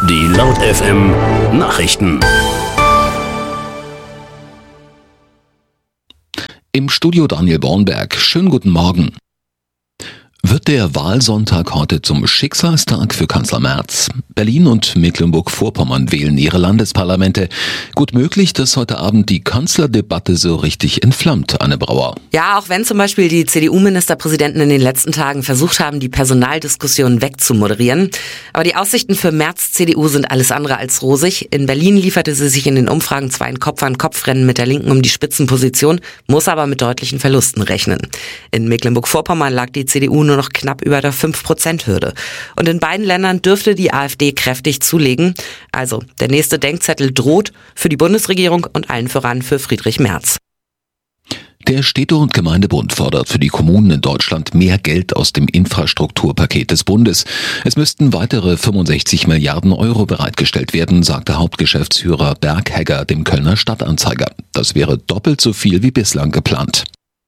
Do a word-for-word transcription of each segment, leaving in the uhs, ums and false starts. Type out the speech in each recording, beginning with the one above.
Die Laut F M Nachrichten. Im Studio Daniel Bornberg. Schönen guten Morgen. Wird der Wahlsonntag heute zum Schicksalstag für Kanzler Merz? Berlin und Mecklenburg-Vorpommern wählen ihre Landesparlamente. Gut möglich, dass heute Abend die Kanzlerdebatte so richtig entflammt, Anne Brauer. Ja, auch wenn zum Beispiel die C D U-Ministerpräsidenten in den letzten Tagen versucht haben, die Personaldiskussion wegzumoderieren. Aber die Aussichten für Merz C D U sind alles andere als rosig. In Berlin lieferte sie sich in den Umfragen zwar ein Kopf-an-Kopf-Rennen mit der Linken um die Spitzenposition, muss aber mit deutlichen Verlusten rechnen. In Mecklenburg-Vorpommern lag die C D U nur noch knapp über der fünf Prozent Hürde. Und in beiden Ländern dürfte die AfD kräftig zulegen. Also, der nächste Denkzettel droht für die Bundesregierung und allen voran für Friedrich Merz. Der Städte- und Gemeindebund fordert für die Kommunen in Deutschland mehr Geld aus dem Infrastrukturpaket des Bundes. Es müssten weitere fünfundsechzig Milliarden Euro bereitgestellt werden, sagte Hauptgeschäftsführer Berghegger dem Kölner Stadtanzeiger. Das wäre doppelt so viel wie bislang geplant.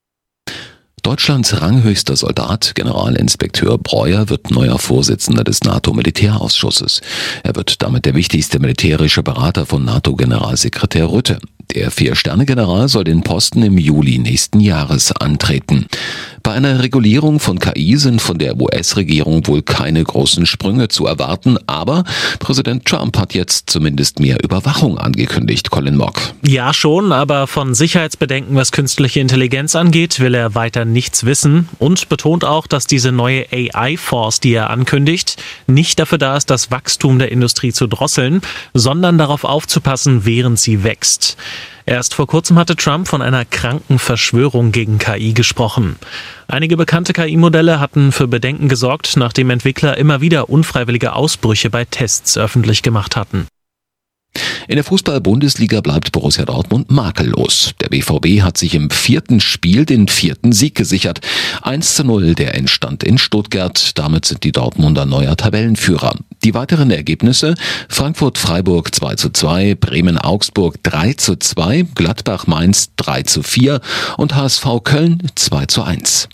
Deutschlands ranghöchster Soldat, Generalinspekteur Breuer, wird neuer Vorsitzender des NATO-Militärausschusses. Er wird damit der wichtigste militärische Berater von NATO-Generalsekretär Rutte. Der Vier-Sterne-General soll den Posten im Juli nächsten Jahres antreten. Bei einer Regulierung von K I sind von der U S-Regierung wohl keine großen Sprünge zu erwarten, aber Präsident Trump hat jetzt zumindest mehr Überwachung angekündigt, Colin Mock. Ja schon, aber von Sicherheitsbedenken, was künstliche Intelligenz angeht, will er weiter nichts wissen und betont auch, dass diese neue A I-Force, die er ankündigt, nicht dafür da ist, das Wachstum der Industrie zu drosseln, sondern darauf aufzupassen, während sie wächst. Erst vor kurzem hatte Trump von einer kranken Verschwörung gegen K I gesprochen. Einige bekannte K I-Modelle hatten für Bedenken gesorgt, nachdem Entwickler immer wieder unfreiwillige Ausbrüche bei Tests öffentlich gemacht hatten. In der Fußball-Bundesliga bleibt Borussia Dortmund makellos. Der B V B hat sich im vierten Spiel den vierten Sieg gesichert. eins zu null der Endstand in Stuttgart. Damit sind die Dortmunder neuer Tabellenführer. Die weiteren Ergebnisse: Frankfurt-Freiburg zwei zu zwei, Bremen-Augsburg drei zu zwei, Gladbach-Mainz drei zu vier und H S V Köln zwei zu eins.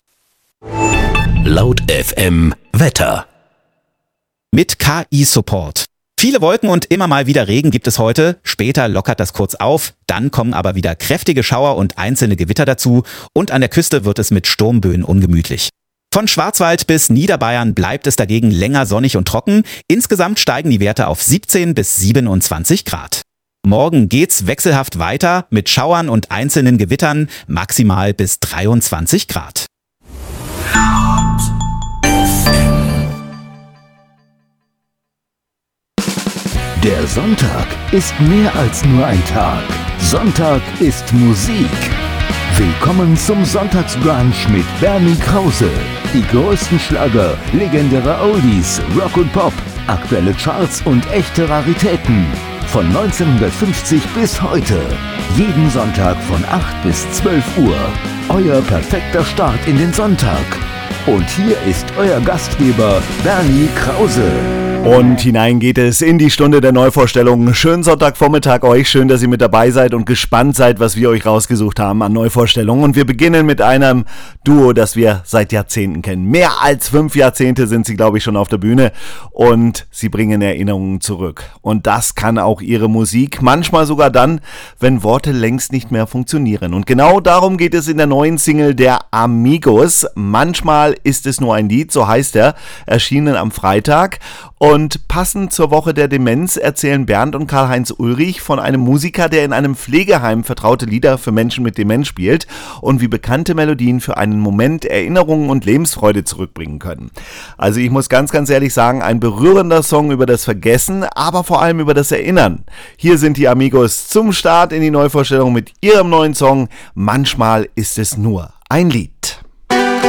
Laut F M Wetter. Mit K I-Support. Viele Wolken und immer mal wieder Regen gibt es heute. Später lockert das kurz auf. Dann kommen aber wieder kräftige Schauer und einzelne Gewitter dazu. Und an der Küste wird es mit Sturmböen ungemütlich. Von Schwarzwald bis Niederbayern bleibt es dagegen länger sonnig und trocken. Insgesamt steigen die Werte auf siebzehn bis siebenundzwanzig Grad. Morgen geht's wechselhaft weiter mit Schauern und einzelnen Gewittern, maximal bis dreiundzwanzig Grad. Der Sonntag ist mehr als nur ein Tag. Sonntag ist Musik. Willkommen zum Sonntagsbrunch mit Bernie Krause. Die größten Schlager, legendäre Oldies, Rock und Pop, aktuelle Charts und echte Raritäten. Von neunzehnhundertfünfzig bis heute. Jeden Sonntag von acht bis zwölf Uhr. Euer perfekter Start in den Sonntag. Und hier ist euer Gastgeber Bernie Krause. Und hinein geht es in die Stunde der Neuvorstellungen. Schönen Sonntagvormittag euch. Schön, dass ihr mit dabei seid und gespannt seid, was wir euch rausgesucht haben an Neuvorstellungen. Und wir beginnen mit einem Duo, das wir seit Jahrzehnten kennen. Mehr als fünf Jahrzehnte sind sie, glaube ich, schon auf der Bühne. Und sie bringen Erinnerungen zurück. Und das kann auch ihre Musik. Manchmal sogar dann, wenn Worte längst nicht mehr funktionieren. Und genau darum geht es in der neuen Single der Amigos. Manchmal ist es nur ein Lied, so heißt er. Erschienen am Freitag. Und passend zur Woche der Demenz erzählen Bernd und Karl-Heinz Ulrich von einem Musiker, der in einem Pflegeheim vertraute Lieder für Menschen mit Demenz spielt und wie bekannte Melodien für einen Moment Erinnerungen und Lebensfreude zurückbringen können. Also ich muss ganz, ganz ehrlich sagen, ein berührender Song über das Vergessen, aber vor allem über das Erinnern. Hier sind die Amigos zum Start in die Neuvorstellung mit ihrem neuen Song Manchmal ist es nur ein Lied.